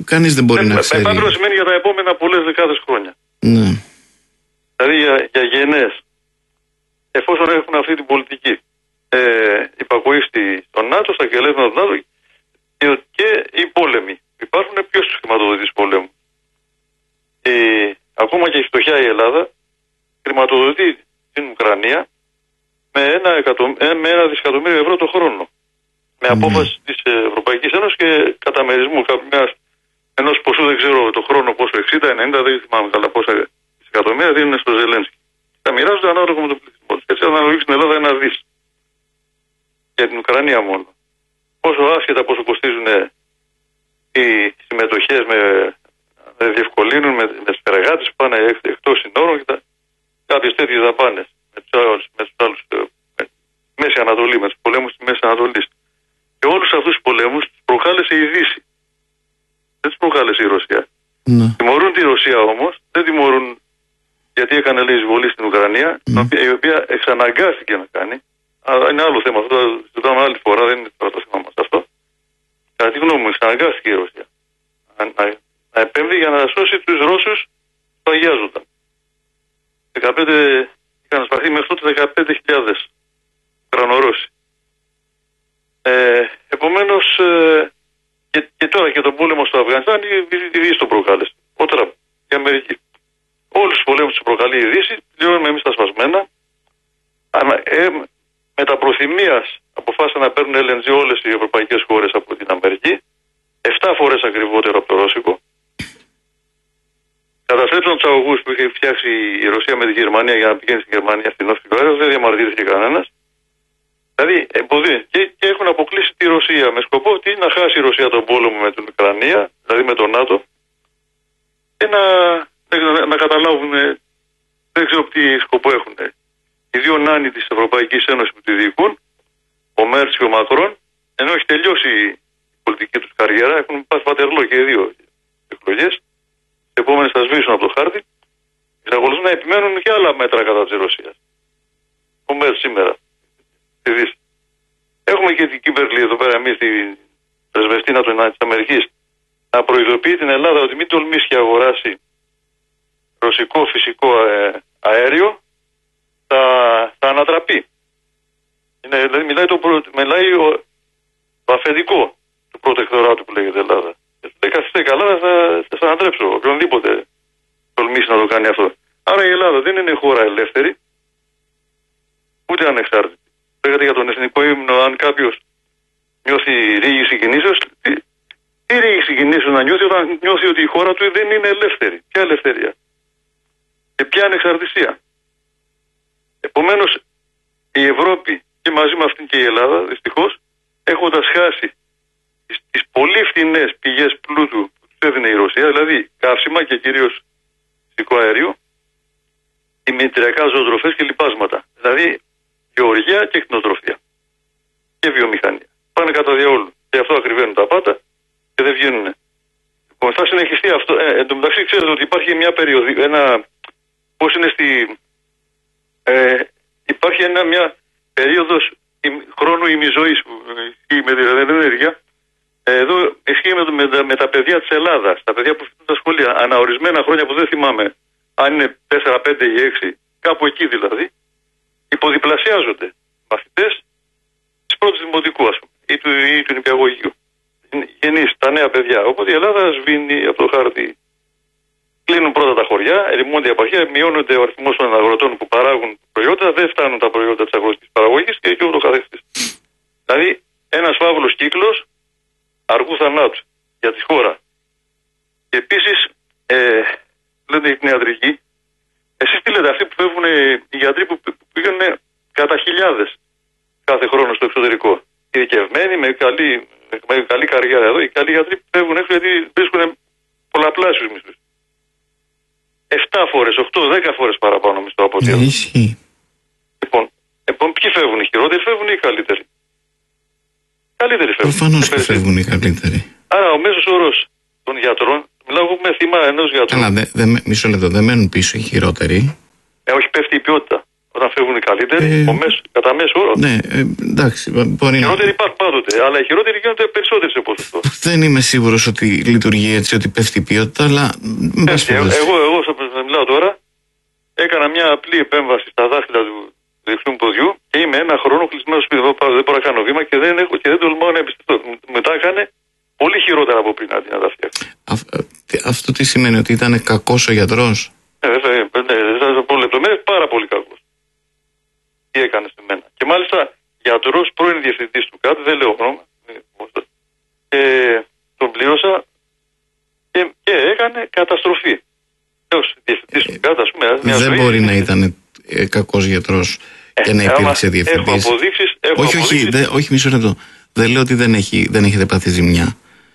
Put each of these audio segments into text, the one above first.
κανείς δεν μπορεί να ξέρει. Επάκριβο σημαίνει για τα επόμενα πολλές δεκάδες χρόνια. Ναι. Δηλαδή για γενναίες. Εφόσον έχουν αυτή την πολιτική υπακοή στο ΝΑΤΟ, στα κελέσματα του ΝΑΤΟ και οι πόλεμοι. Υπάρχουν ποιος τους χρηματοδοτεί τους πολέμους. Ακόμα και η φτωχιά η Ελλάδα χρηματοδοτεί την Ουκρανία με ένα δισεκατομμύριο ευρώ το χρόνο. Με απόφαση της Ευρωπαϊκής Ένωσης και καταμερισμού ενός ποσού, δεν ξέρω το χρόνο πόσο, 60-90, δεν θυμάμαι καλά πόσα δισεκατομμύρια δίνουν στο Ζελένσκι. Τα μοιράζονται ανάλογα με το πληθυσμό της. Έτσι αναλογεί στην Ελλάδα ένα δις. Για την Ουκρανία μόνο. Πόσο άσχετα πόσο κοστίζουν οι συμμετοχές διευκολύνουν με τις εργάτες που πάνε εκτός συνόρων και κάποιες τέτοιες δαπάνες με τους άλλους Μέση Ανατολή, με τους πολέμους της Μέσης Ανατολής. Και όλους αυτούς τους πολέμους τους προκάλεσε η Δύση. Δεν τους προκάλεσε η Ρωσία. Ναι. Τιμωρούν τη Ρωσία όμως, δεν τιμωρούν γιατί έκανε λέει εισβολή στην Ουκρανία, η οποία εξαναγκάστηκε να κάνει. Αλλά είναι άλλο θέμα, αυτό το συζητάμε άλλη φορά, δεν είναι τώρα το θέμα μας αυτό. Κατά τη γνώμη μου, εξαναγκάστηκε η Ρωσία να επέμβει για να σώσει τους Ρώσους που αγιάζονταν. 15, είχαν σπαθεί μέχρι τότε 15.000 Ουκρανορώσοι. Επομένως, και τώρα και τον πόλεμο στο Αφγανιστάν η Δύση τον προκάλεσε. Ο Τραμπ, η Αμερική. Όλους τους πολέμους που προκαλεί η Δύση, πληρώνουμε εμείς τα σπασμένα. Με τα προθυμίας αποφάσισαν να παίρνουν LNG όλες οι ευρωπαϊκές χώρες από την Αμερική. 7 φορές ακριβότερο από το ρώσικο. Καταστρέψαν τους αγωγούς που είχε φτιάξει η Ρωσία με τη Γερμανία για να πηγαίνει στη Γερμανία στην Νότιο Αέριο, δεν διαμαρτύρθηκε κανένας. Δηλαδή και έχουν αποκλείσει τη Ρωσία με σκοπό να χάσει η Ρωσία τον πόλεμο με την Ουκρανία, δηλαδή με τον ΝΑΤΟ, και να καταλάβουν, δεν ξέρω τι σκοπό έχουν. Οι δύο νάνοι της Ευρωπαϊκής Ένωσης που τη διοικούν, ο Μέρτς και ο Μακρόν, ενώ έχει τελειώσει η πολιτική τους καριέρα, έχουν πάθει πατερλό και οι δύο εκλογές. Οι επόμενες θα σβήσουν από το χάρτη, εξακολουθούν να επιμένουν και άλλα μέτρα κατά της Ρωσίας. Ο Μέρτς σήμερα. Έχουμε και την Κίμπερλι εδώ πέρα, εμείς την πρεσβευτήνα της Αμερικής, να προειδοποιεί την Ελλάδα ότι μην τολμήσει και αγοράσει ρωσικό φυσικό αέριο, θα ανατραπεί. Δηλαδή μιλάει το αφεντικό του προτεκτοράτου που λέγεται Ελλάδα. Δεν καθίστε καλά, θα σας ανατρέψω. Οποιονδήποτε τολμήσει να το κάνει αυτό. Άρα η Ελλάδα δεν είναι χώρα ελεύθερη, ούτε ανεξάρτητη. Λέγατε για τον εθνικό ύμνο, αν κάποιος νιώθει ρήγηση κινήσεως, τι ρήγηση κινήσεως να νιώθει όταν νιώθει ότι η χώρα του δεν είναι ελεύθερη. Ποια ελευθερία και ποια ανεξαρτησία. Επομένως η Ευρώπη και μαζί με αυτήν και η Ελλάδα, δυστυχώς, έχοντας χάσει τις πολύ φθηνές πηγές πλούτου που τους έδινε η Ρωσία, δηλαδή καύσιμα και κυρίως φυσικό αέριο, δημητριακά ζωοτροφές και λιπάσματα. Δηλαδή γεωργία και κτηνοτροφία και βιομηχανία. Πάνε κατά διαόλου. Και αυτό ακριβένουν τα πάντα και δεν βγαίνουν. Λοιπόν, θα συνεχιστεί αυτό. Εν τω μεταξύ, ξέρετε ότι υπάρχει μια περίοδο, πώς είναι υπάρχει μια περίοδος χρόνου ημιζωής με την ενέργεια. Εδώ ισχύει με τα παιδιά της Ελλάδας, τα παιδιά που φοιτούν στα σχολεία, αναορισμένα χρόνια που δεν θυμάμαι αν είναι 4, 5 ή 6, κάπου εκεί δηλαδή, υποδιπλασιάζονται μαθητές της πρώτης δημοτικού, ας πούμε, ή του νηπιαγωγείου. Γεννείς τα νέα παιδιά. Οπότε η Ελλάδα σβήνει από το χάρτη. Κλείνουν πρώτα τα χωριά, ερημώνται η απαρχία, μειώνονται ο αριθμός των αγροτών που παράγουν προϊόντα, δεν φτάνουν τα προϊόντα της αγροτικής παραγωγής και ούτω καθεξής. Δηλαδή, ένας φαύλος κύκλος αργού θανάτου για τη χώρα. Και επίσης, λέτε για την ιατρική, εσείς τι λέτε, αυτοί που φεύγουν, οι γιατροί που πήγαν κατά χιλιάδες κάθε χρόνο στο εξωτερικό, ειδικευμένοι, με καλή καριέρα εδώ, οι καλοί γιατροί φεύγουν έξω γιατί βρίσκουν πολλαπλάσιους μισθούς. 7 φορές, 8, 10 φορές παραπάνω μισθό από ό,τι ισχύει. Λοιπόν, ποιοι φεύγουν, οι χειρότεροι φεύγουν ή οι καλύτεροι? Καλύτεροι φεύγουν. Προφανώς και φεύγουν οι καλύτεροι. Άρα ο μέσος όρος των γιατρών, μιλάω με θύμα ενός γιατρού. Καλά, μισό λεπτό, δεν μένουν πίσω οι χειρότεροι. Όχι, πέφτει η ποιότητα. Όταν φεύγουν οι καλύτεροι, κατά μέσο όρο. Ναι, εντάξει, μπορεί οι χειρότεροι υπάρχουν πάντοτε, αλλά οι χειρότεροι γίνονται περισσότεροι σε ποσοστό. Δεν είμαι σίγουρος ότι λειτουργεί έτσι, ότι πέφτει η ποιότητα, αλλά. Εγώ μιλάω τώρα, έκανα μια απλή επέμβαση στα δάχτυλα του δεξιού μου ποδιού και είμαι ένα χρόνο κλεισμένο σπίτι. Δεν μπορώ να κάνω βήμα και δεν τολμάω να εμπιστευτώ. Μετά έκανε πολύ χειρότερα από πριν αντί να τα φτιάξει. Αυτό τι σημαίνει, ότι ήταν κακός ο γιατρός? Δεν θα πω λεπτομέρειες, πάρα πολύ κακός. Τι έκανε σε μένα. Και μάλιστα γιατρός, πρώην διευθυντής του ΚΑΤ, δεν λέω όνομα, και τον πλήρωσα και έκανε καταστροφή. Ως διευθυντής του ΚΑΤ, ας πούμε. Δεν μπορεί να ήταν κακός γιατρός και να υπήρξε διευθυντής. Έχω αποδείξεις. Όχι, μισό λεπτό. Δεν λέω ότι δεν έχετε πάθει ζημιά.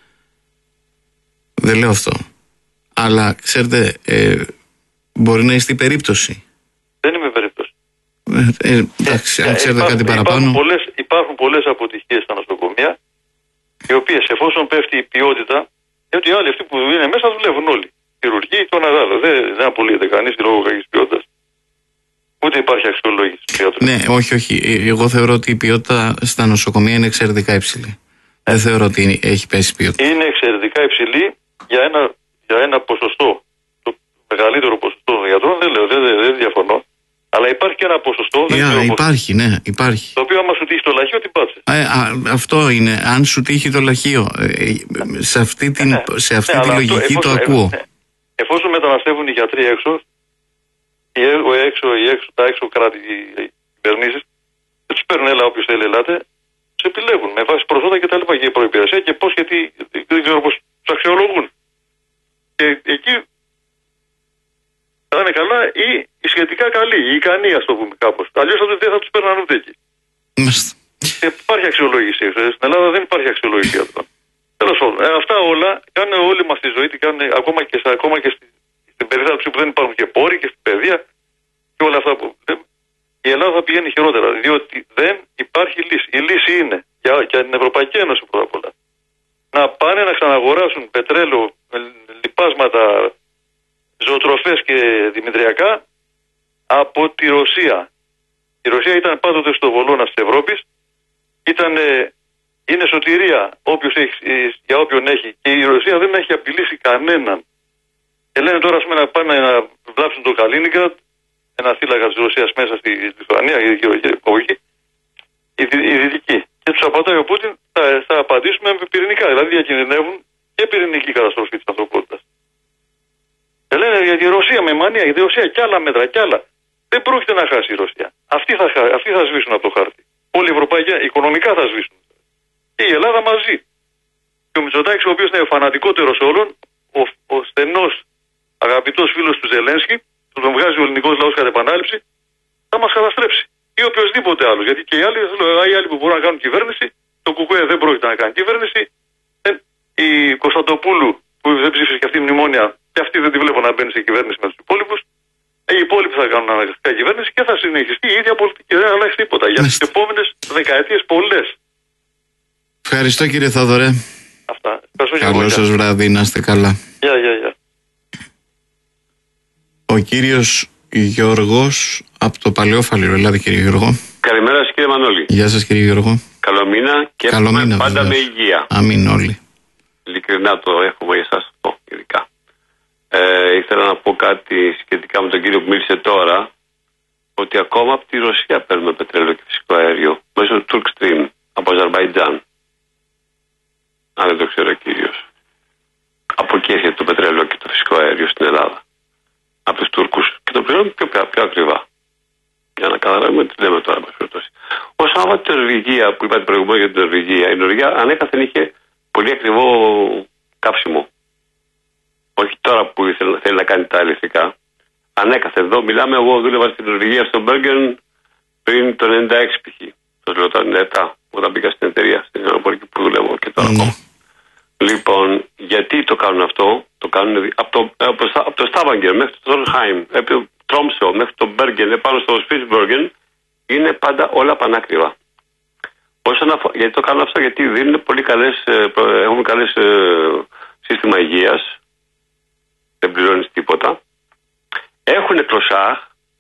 Δεν λέω αυτό. Αλλά ξέρετε, μπορεί να είστε η περίπτωση. Δεν είμαι περίπτωση. Εντάξει, αν ξέρετε κάτι παραπάνω. Υπάρχουν πολλές αποτυχίες στα νοσοκομεία, οι οποίες εφόσον πέφτει η ποιότητα, γιατί οι άλλοι αυτοί που είναι μέσα δουλεύουν όλοι. Χειρουργοί και τον αδάλο. Δεν απολύεται κανείς λόγω κακής ποιότητας. Ούτε υπάρχει αξιολόγηση. Ναι, όχι. Εγώ θεωρώ ότι η ποιότητα στα νοσοκομεία είναι εξαιρετικά υψηλή. Δεν θεωρώ ότι έχει πέσει ποιότητα. Είναι εξαιρετικά υψηλή για ένα ποσοστό. Το μεγαλύτερο ποσοστό των γιατρών δεν διαφωνώ. Αλλά υπάρχει και ένα ποσοστό. Υπάρχει, ναι, υπάρχει. Το οποίο άμα σου τύχει το λαχείο, την πάτσε. Αυτό είναι. Αν σου τύχει το λαχείο. Σε αυτή τη λογική το ακούω. Εφόσον μεταναστεύουν οι γιατροί έξω, τα έξω κράτη, οι κυβερνήσεις, δεν τους παίρνουν, έλα όποιος θέλει, ελάτε, τους επιλέγουν με βάση προσόντα και τα λοιπά και η προϋπηρεσία και πώς, γιατί δεν ξέρω πώς τους αξιολογούν. Και εκεί θα είναι καλά ή σχετικά καλοί, ή ικανοί, ας το πούμε κάπως. Αλλιώς δεν θα τους παίρναν ούτε εκεί. Υπάρχει αξιολόγηση. Στην Ελλάδα δεν υπάρχει αξιολόγηση για αυτό. Τέλος πάντων, αυτά όλα κάνουν όλη μας τη ζωή, ακόμα και στην περίθαλψη που δεν υπάρχουν και πόροι και στην παιδεία και όλα αυτά που. Η Ελλάδα θα πηγαίνει χειρότερα, διότι δεν υπάρχει λύση. Η λύση είναι για την Ευρωπαϊκή Ένωση πρώτα απ' όλα να πάνε να ξαναγοράσουν πετρέλαιο, λιπάσματα, ζωοτροφές και δημητριακά από τη Ρωσία. Η Ρωσία ήταν πάντοτε στο βολώνα της Ευρώπης, είναι σωτηρία για όποιον έχει, και η Ρωσία δεν έχει απειλήσει κανέναν. Και λένε τώρα να πάνε να βλάψουν το Καλίνιγκραντ, ένα θύλακα της Ρωσίας μέσα στη Λιθουανία, η δυτική. Και τους απαντάει ο Πούτιν, θα απαντήσουμε με πυρηνικά. Δηλαδή διακινδυνεύουν και πυρηνική καταστροφή της ανθρωπότητας. Και λένε για τη Ρωσία με μανία, για τη Ρωσία και άλλα μέτρα κι άλλα. Δεν πρόκειται να χάσει η Ρωσία. Αυτοί θα σβήσουν από το χάρτη. Όλοι οι Ευρωπαϊκοί οικονομικά θα σβήσουν. Και η Ελλάδα μαζί. Και ο Μητσοτάκης, ο οποίος είναι ο φανατικότερος όλων, ο στενός αγαπητός φίλος του Ζελένσκι, που τον βγάζει ο ελληνικός λαός κατά επανάληψη, θα μας καταστρέψει. Ή οποιοδήποτε άλλο. Γιατί και οι άλλοι που μπορούν να κάνουν κυβέρνηση, το ΚΚΕ δεν πρόκειται να κάνει κυβέρνηση. Η Κωνσταντοπούλου, που δεν ψήφισε και αυτή η μνημόνια, και αυτή δεν τη βλέπω να μπαίνει σε κυβέρνηση με τους υπόλοιπους. Οι υπόλοιποι θα κάνουν αναγκαστικά κυβέρνηση και θα συνεχιστεί η ίδια πολιτική. Δεν αλλάξει τίποτα. Για τις επόμενες δεκαετίες πολλές. Ευχαριστώ, κύριε Θόδωρε. Αυτά. Καλό σας βράδυ, να είστε καλά. Γεια. Ο κύριος Γιώργος από το Παλαιόφαλιρο. Ελάτε, κύριε Γιώργο. Καλημέρα σας, κύριε Μανώλη. Γεια σας, κύριε Γιώργο. Καλό μήνα και πάντα βεβαίως. Με υγεία. Αμήν όλοι. Ειλικρινά το εύχομαι για εσάς αυτό, ειδικά. Ήθελα να πω κάτι σχετικά με τον κύριο που μίλησε τώρα, ότι ακόμα από τη Ρωσία παίρνουμε πετρέλαιο και φυσικό αέριο μέσω του Turk Stream από Αζερβαϊτζάν. Αν δεν το ξέρω ο κύριος. Από εκεί έρχεται το πετρέλαιο και το φυσικό αέριο στην Ελλάδα. Από τους Τούρκους. Και το πληρώνουμε πιο ακριβά. Για να καταλάβουμε τι λέμε τώρα. Όσον αφορά την Νορβηγία, που είπατε προηγουμένως για την Νορβηγία, η Νορβηγία ανέκαθεν είχε πολύ ακριβό κάψιμο. Όχι τώρα που θέλει να κάνει τα ηλεκτρικά. Ανέκαθεν εδώ. Μιλάμε, εγώ δούλευα στην Νορβηγία στο Μπέργκεν πριν το 96 π.χ. Το λέω το 97, όταν μπήκα στην εταιρεία, στην αεροπορική που δουλεύω και τώρα ακόμα. Λοιπόν, γιατί το κάνουν αυτό? Το κάνουν από το Στάβαγκερ μέχρι το Τρόνχαϊμ, από το Τρόμσο μέχρι το Μπέργκεν, πάνω στο Σπίτσμπεργκεν, είναι πάντα όλα πανάκριβα. Γιατί το κάνουν αυτό? Γιατί δίνουν πολύ έχουν καλές σύστημα υγείας, δεν πληρώνεις τίποτα. Έχουν κλωσάχ,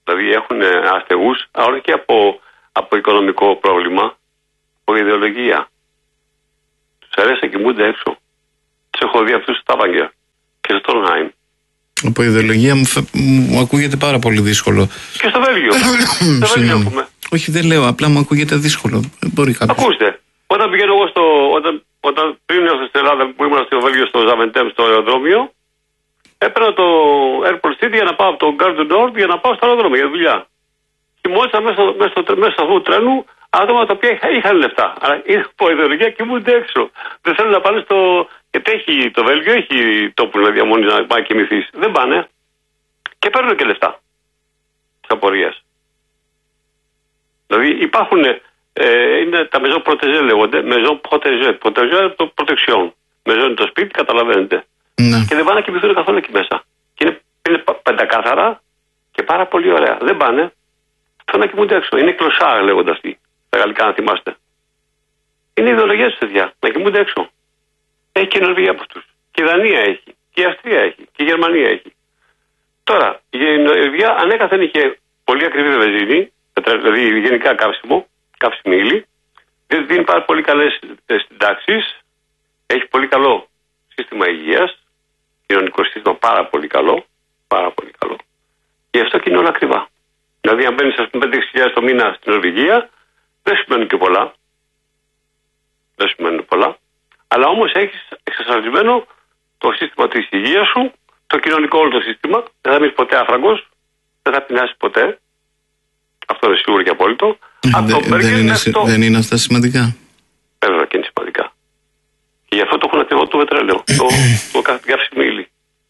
Δηλαδή έχουν αστεγούς, αλλά και από οικονομικό πρόβλημα, από ιδεολογία. Τους αρέσει να κοιμούνται έξω. Τους έχω δει αυτούς στο Τάβαγκερ και στο Στόνχαϊμ. Από ιδεολογία μου ακούγεται πάρα πολύ δύσκολο. Και στο Βέλγιο. Στο Βέλγιο έχουμε. Όχι, δεν λέω, απλά μου ακούγεται δύσκολο. Μπορεί κάποιος. Ακούστε, όταν πηγαίνω εγώ όταν πριν έρθω στην Ελλάδα που ήμουν στο Βέλγιο, στο Ζαβεντέμ, στο αεροδρόμιο, έπαιρνα το Airport City για να πάω από το Gare du Nord για να πάω στο αεροδρόμιο για δουλειά. Κοιμότησα μέσα στο τρένο άτομα τα οποία είχαν λεφτά. Αλλά είναι από ιδεολογία και κοιμούνται έξω. Δεν θέλουν να πάνε στο. Γιατί το Βέλγιο έχει τόπου διαμονή να πάει κοιμηθεί. Δεν πάνε. Και παίρνουν και λεφτά τη απορία. Δηλαδή υπάρχουν. Είναι τα maison protégé λέγονται. Maison protégé. Protégé το protection. Maison είναι το σπίτι, καταλαβαίνετε. Ναι. Και δεν πάνε να κοιμηθούν καθόλου εκεί μέσα. Και είναι πεντακάθαρα και πάρα πολύ ωραία. Δεν πάνε. Θέλουν να κοιμούνται έξω. Είναι κλωσάρ λέγονται αυτοί. Στα γαλλικά, να θυμάστε. Είναι η ιδεολογία του, παιδιά. Να κοιμούνται έξω. Έχει και η Νορβηγία από αυτού. Και η Δανία έχει. Και η Αυστρία έχει. Και η Γερμανία έχει. Τώρα, η Νορβηγία ανέκαθεν είχε πολύ ακριβή βενζίνη, δηλαδή γενικά καύσιμη ύλη. Δίνει πάρα πολύ καλές συντάξεις. Έχει πολύ καλό σύστημα υγείας. Κοινωνικό σύστημα πάρα πολύ καλό. Πάρα πολύ καλό. Γι' αυτό και είναι όλα ακριβά. Δηλαδή, αν μπαίνεις, ας πούμε, 5.000 το μήνα στην Νορβηγία, δεν σημαίνει και πολλά. Δεν σημαίνει πολλά. Αλλά όμως έχεις εξασφαλισμένο το σύστημα της υγείας σου, το κοινωνικό όλο το σύστημα. Δεν θα μείνεις ποτέ άφραγκος, δεν θα πεινάσεις ποτέ. Αυτό είναι σίγουρο και απόλυτο. Δεν είναι αυτά σημαντικά. Βέβαια και είναι σημαντικά. Και γι' αυτό το έχουν ακριβό το πετρέλαιο, το καύσιμο ύλη.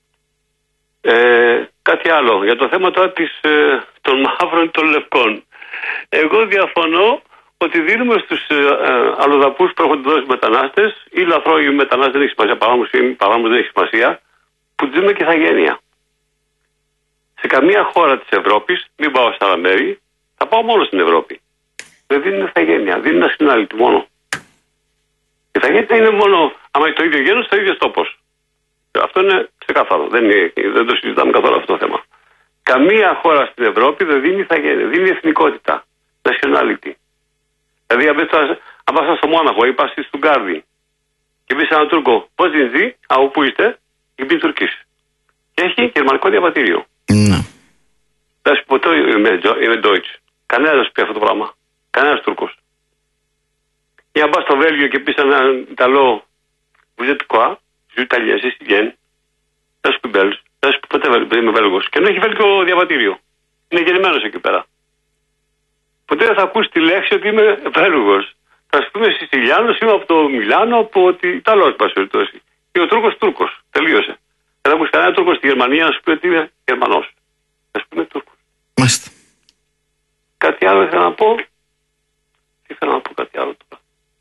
Κάτι άλλο για το θέμα τώρα των μαύρων ή των λευκών. Εγώ διαφωνώ ότι δίνουμε στους αλλοδαπούς που έχουν δώσει μετανάστες ή λαθρόιοι μετανάστες, δεν έχει σημασία, παράνομους δεν έχει σημασία, που δίνουμε και ηθαγένεια. Σε καμία χώρα της Ευρώπης, μην πάω σε άλλα μέρη, θα πάω μόνο στην Ευρώπη. Δεν δίνουν ηθαγένεια, δίνουν nationality μόνο. Η ηθαγένεια είναι μόνο, άμα είναι το ίδιο γένος, το ίδιο τόπος. Αυτό είναι ξεκάθαρο. Δεν το συζητάμε καθόλου αυτό το θέμα. Καμία χώρα στην Ευρώπη δεν δίνει ηθαγένεια, δίνει εθνικότητα. Nationality. Δηλαδή, αν πας στο Μόναχο ή πας στη Στουγκάρδη και πεις σε έναν Τούρκο, πώς ζει, από πού είστε, και πει Τουρκής. Και έχει γερμανικό διαβατήριο. Ναι. Δεν σου πω ποτέ είμαι Deutsch. Κανένας δεν σου πει αυτό το πράγμα. Κανένας Τούρκος. Ή αν πας στο Βέλγιο και πεις σε έναν Ιταλό, vous êtes quoi? Je suis Italien, je suis Italien. Δεν σου πει Belge. Δεν σου πει ποτέ είμαι Βέλγος. Και ενώ έχει βέλγικο διαβατήριο. Είναι γεννημένος εκεί πέρα. Ποτέ δεν θα ακούσει τη λέξη ότι είμαι Βέλγος. Θα σου πούμε Σiciliάνος, είμαι από το Μιλάνο, από ότι Ιταλός, πάση περιπτώσει. Και ο Τούρκος Τούρκος. Τελείωσε. Δεν θα ακούσει κανένα Τούρκο στη Γερμανία να σου πει ότι είμαι Γερμανός. Θα σου πούμε Τούρκος. Μάλιστα. Κάτι άλλο ήθελα να πω. Τι ήθελα να πω κάτι άλλο τώρα.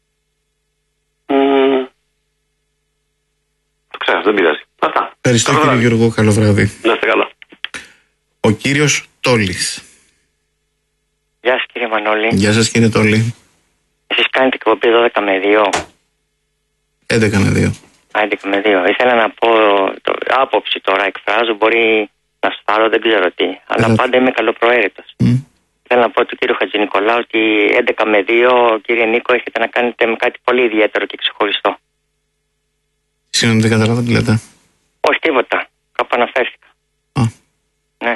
Το ξέρω, δεν πειράζει. Αυτά. Ευχαριστώ κύριε Γιώργο, καλό βράδυ. Να είστε καλά. Ο κύριος Τόλης. Γεια σας κύριε Μανώλη. Γεια σας κύριε Τόλη. Εσείς κάνετε εκπομπή 12 με 2. 11 με 2. 11 με 2. Ήθελα να πω άποψη τώρα εκφράζω, μπορεί να σφάλω, δεν ξέρω τι. Αλλά πάντα είμαι καλοπροαίρετος. Θέλω να πω του κύριου Χατζηνικολάου ότι 11 με 2, κύριε Νίκο, έχετε να κάνετε με κάτι πολύ ιδιαίτερο και ξεχωριστό. Συγγνώμη, δεν καταλάβα τι λέτε. Όχι τίποτα. Κάπου αναφέρθηκα. Ναι.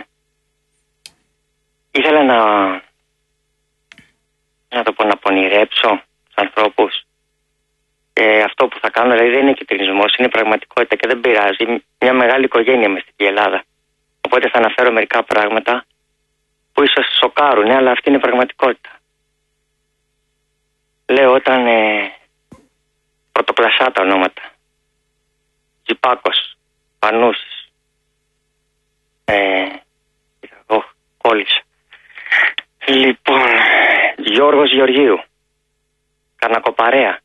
Ήθελα να πονηρέψω τους ανθρώπους. Αυτό που θα κάνω δηλαδή δεν είναι κυτρινισμός, είναι πραγματικότητα και δεν πειράζει. Μια μεγάλη οικογένεια μες στην Ελλάδα. Οπότε θα αναφέρω μερικά πράγματα που ίσως σοκάρουν, αλλά αυτή είναι πραγματικότητα. Λέω όταν πρωτοκλασσά τα ονόματα. Τζιπάκος, Πανούσης, κόλλησα. Λοιπόν, Γιώργος Γεωργίου, Καρνακοπαρέα.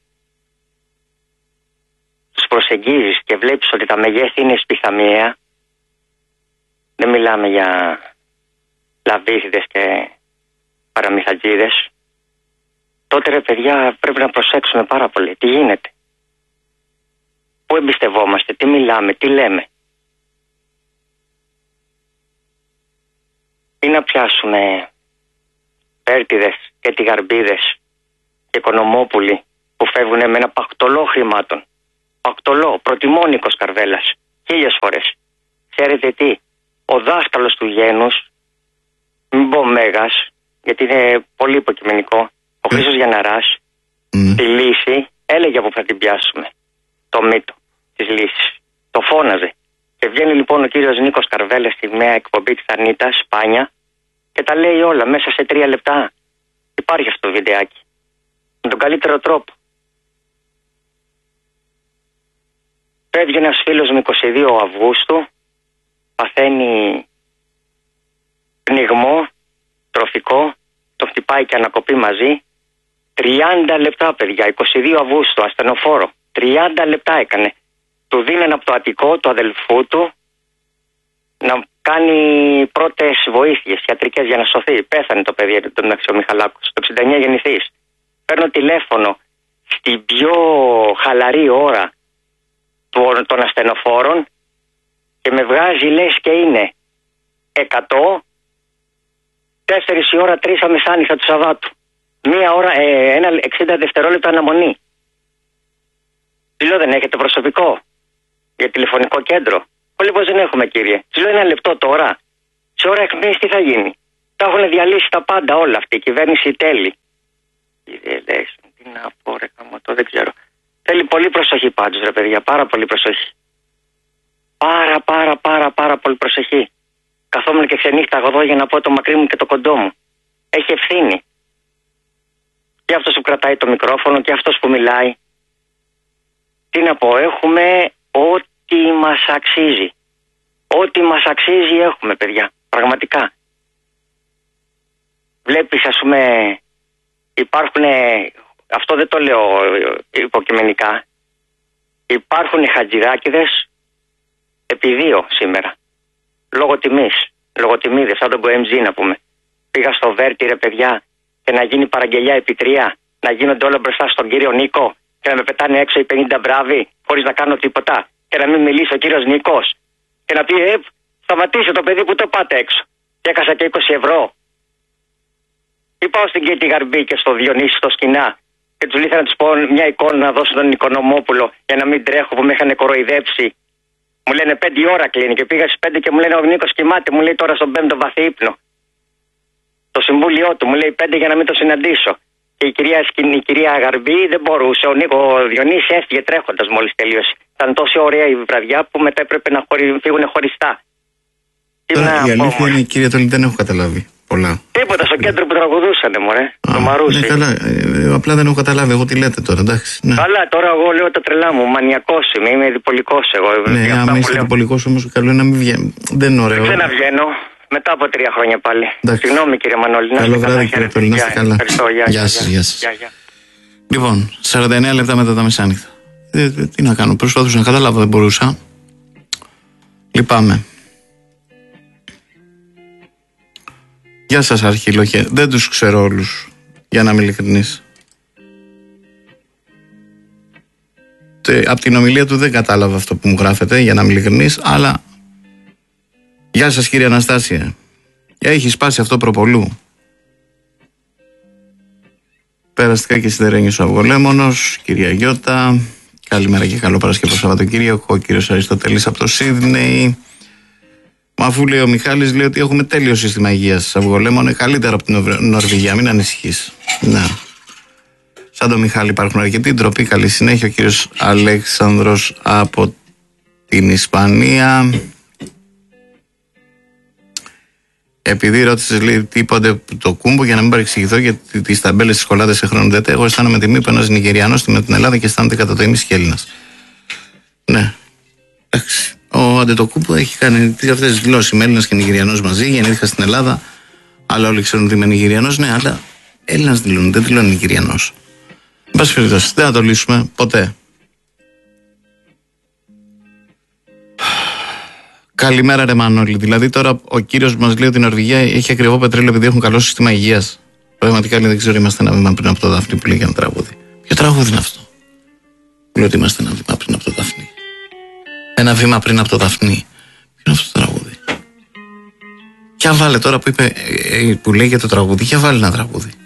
Τους προσεγγίζεις και βλέπεις ότι τα μεγέθη είναι σπιθαμιαία. Δεν μιλάμε για λαβίθιδες και παραμυθατζίδες. Τότε ρε παιδιά πρέπει να προσέξουμε πάρα πολύ. Τι γίνεται? Πού εμπιστευόμαστε, τι μιλάμε, τι λέμε. ή να πιάσουμε Πέρτιδες και Τιγαρμπίδες και Οικονομόπουλοι που φεύγουν με ένα πακτολό χρημάτων. Πακτολό, προτιμόνικος Καρβέλας. 1000 φορές. Ξέρετε τι, ο δάσκαλος του γένους, μην πω μέγας, γιατί είναι πολύ υποκειμενικό, ο Χρήστος Γιανναράς, τη λύση έλεγε από που θα την πιάσουμε. Το μύτο της λύσης. Το φώναζε. Και βγαίνει λοιπόν ο κύριος Νίκος Καρβέλας στη νέα εκπομπή της Ανίτας, Σπάνια, και τα λέει όλα μέσα σε 3 λεπτά. Υπάρχει αυτό το βιντεάκι. Με τον καλύτερο τρόπο. Φεύγει ένας φίλος με 22 Αυγούστου, παθαίνει πνιγμό, τροφικό, το χτυπάει και ανακοπεί μαζί. 30 λεπτά, παιδιά, 22 Αυγούστου, ασθενοφόρο. 30 λεπτά έκανε. Του δίνανε από το Αττικό, του αδελφού του, να κάνει πρώτες βοήθειες ιατρικές για να σωθεί. Πέθανε το παιδί του ο Μιχαλάκος, το 69 γεννηθής. Παίρνω τηλέφωνο στην πιο χαλαρή ώρα των ασθενοφόρων και με βγάζει, λες και είναι 100, 4 η ώρα, 3 μεσάνυχτα του Σαββάτου. 1 ώρα, 60 δευτερόλεπτα αναμονή. Τι λέω, δεν έχετε προσωπικό για τηλεφωνικό κέντρο? Όλοι πως δεν έχουμε, κύριε. Τη λέω 1 λεπτό τώρα. Σε ώρα αιχμής τι θα γίνει? Τα έχουν διαλύσει τα πάντα όλα αυτή η κυβέρνηση τέλει. Τι να πω ρε καμωτό, δεν ξέρω. Θέλει πολύ προσοχή πάντως ρε παιδιά, πάρα πολύ προσοχή. Πάρα πολύ προσοχή. Καθόμουν και ξενύχταγα εδώ για να πω το μακρύ μου και το κοντό μου. Έχει ευθύνη. Και αυτός που κρατάει το μικρόφωνο και αυτός που μιλάει. Τι να πω, έχουμε ό,τι μας αξίζει. Ό,τι μας αξίζει έχουμε, παιδιά. Πραγματικά. Βλέπεις, ας πούμε, υπάρχουν, αυτό δεν το λέω υποκειμενικά, υπάρχουν χατζηδάκηδες επί 2 σήμερα. Λόγω τιμής. Λογοτιμίδες, σαν τον BMG να πούμε. Πήγα στο Βέρτι ρε παιδιά και να γίνει παραγγελιά επί 3, να γίνονται όλα μπροστά στον κύριο Νίκο και να με πετάνε έξω οι 50 μπράβοι χωρίς να κάνω τίποτα και να μην μιλήσει ο κύριος Νίκος και να πει σταματήσε το παιδί που το πάτε έξω και έκασα και 20 ευρώ. Ή πάω στην Κέτη Γαρμπή και στο Διονύση στο Σκηνά και τους ήθελα να τους πω μια εικόνα να δώσω τον Οικονομόπουλο για να μην τρέχω που με είχαν κοροϊδέψει. Μου λένε 5 ώρα κλείνει και πήγα στις 5 και μου λένε ο Νίκος κοιμάται, μου λέει τώρα στον 5ο βαθύ ύπνο. Το συμβούλιο του μου λέει 5 για να μην το συναντήσω. Και η κυρία Γαρμπή δεν μπορούσε. Ο Διονύσης έφυγε τρέχοντας μόλις τελείωσε. Ήταν τόσο ωραία η βραδιά που μετά έπρεπε να φύγουν χωριστά. Τώρα, η αλήθεια είναι, κύριε Τόλη, δεν έχω καταλάβει πολλά. Τίποτα, στο κέντρο που τραγουδούσανε, μωρέ. Το Μαρούσι. Ναι, καλά. Απλά δεν έχω καταλάβει εγώ τι λέτε τώρα, εντάξει. Ναι. Καλά, τώρα εγώ λέω τα τρελά μου. Μανιακός είμαι διπολικός εγώ. Ναι, άμα είσαι διπολικός όμως, καλό είναι να μην βγαίνει. Δεν είναι ωραίο. Δεν ξαναβγαίνω. Μετά από 3 χρόνια πάλι. Συγγνώμη κύριε Μανώλη. Καλό βράδυ κύριε Τόλη, να είστε καλά. Γεια σας. Λοιπόν, 49 λεπτά μετά τα μεσάνυχτα. Τι να κάνω, προσπαθούσα να καταλάβω, δεν μπορούσα. Λυπάμαι. Γεια σας αρχιλοχέ, δεν τους ξέρω όλους, για να είμαι ειλικρινής. Από την ομιλία του δεν κατάλαβα αυτό που μου γράφετε, για να είμαι ειλικρινής, αλλά γεια σας κύριε Αναστάσια. Έχει σπάσει αυτό προπολού. Περαστικά και σιδερένιος ο Αυγολέμονος, κυρία Γιώτα, καλημέρα και καλό Παρασκευό Σαββατοκύριακο, ο κύριος Αριστοτέλης από το Σίδνεϊ. Μα αφού λέει ο Μιχάλης, λέει ότι έχουμε τέλειο σύστημα υγείας. Αυγολέμονο, καλύτερα από την Νορβηγία, μην ανησυχείς. Να. Σαν τον Μιχάλη υπάρχουν αρκετοί. Ντροπή, καλή συνέχεια. Ο κύριος Αλέξανδρος από την Ισπανία. Επειδή ρώτησες, λέει, τι είπατε το κούμπο, για να μην παρεξηγηθώ, γιατί τις ταμπέλες της κολλάδες σε χρονοδέτε, εγώ αισθάνομαι τιμή που ένας Νιγηριανός με την Ελλάδα και αισθάνεται κατά το ίμιση και Έλληνας. Ναι. Εντάξει. Ο Αντετοκούμπο έχει κάνει αυτές τις δηλώσεις. Είμαι Έλληνας και Νιγηριανός μαζί. Γεννήθηκα στην Ελλάδα. Αλλά όλοι ξέρουν ότι είμαι Νιγηριανός. Ναι, αλλά Έλληνας δηλώνουν, δεν δηλώνει Νιγηριανός. Εν πάση περιπτώσει, δεν θα το λύσουμε ποτέ. Καλημέρα, ρε Μανώλη. Δηλαδή, τώρα ο κύριος που μας λέει ότι η Νορβηγία έχει ακριβό πετρέλαιο επειδή έχουν καλό σύστημα υγείας. Πραγματικά λέει, δεν ξέρω, είμαστε ένα βήμα πριν από το Δάφνη που λέει ένα τραγούδι. Ποιο τραγούδι είναι αυτό? Λέω ότι είμαστε ένα βήμα πριν από το Δάφνη. Ένα βήμα πριν από το Δαφνί. Ποιο είναι αυτό το τραγούδι? Για βάλε τώρα που λέει για το τραγούδι, για βάλε ένα τραγούδι.